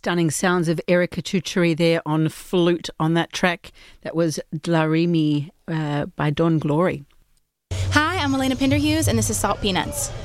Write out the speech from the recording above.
stunning sounds of Erica Chuchuri there on flute on that track. That was Dlarimi by Don Glory. Hi, I'm Elena Penderhughes, and this is Salt Peanuts.